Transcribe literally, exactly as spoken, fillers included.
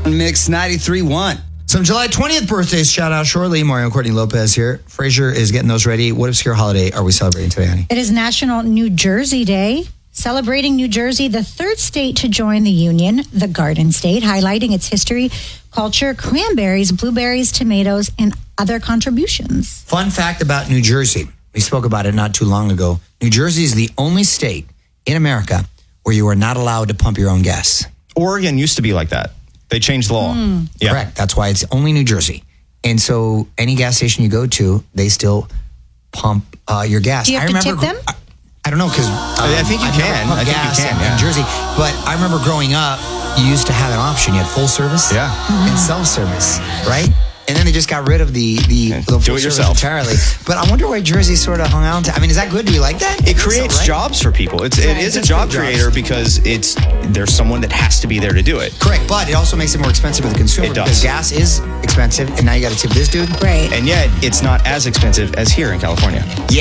Mix ninety-three point one. Some July twentieth birthdays shout out shortly. Mario and Courtney Lopez here. Fraser is getting those ready. What obscure holiday are we celebrating today, honey? It is National New Jersey Day. Celebrating New Jersey, the third state to join the Union, the Garden State, highlighting its history, culture, cranberries, blueberries, tomatoes, and other contributions. Fun fact about New Jersey. We spoke about it not too long ago. New Jersey is the only state in America where you are not allowed to pump your own gas. Oregon used to be like that. They changed the law. Mm. Yeah. Correct. That's why it's only New Jersey. And so any gas station you go to, they still pump uh, your gas. Do you have I to remember, tip them? I, I don't know because um, I think you I've can. never pumped I think you gas can, in, yeah. in Jersey. But I remember growing up, you used to have an option. You had full service Yeah. and self-service, right? And then they just got rid of the the, the full Do it service yourself. entirely. But I wonder why Jersey sort of hung on to. I mean, is that good? Do you like that? It I think so, creates right? jobs for people. It's it Right, is a it's job good jobs. creator because it's there's someone that has to be there to do it. Correct, but it also makes it more expensive for the consumer It does. because gas is expensive, and now you got to tip this dude. Right. And yet it's not as expensive as here in California.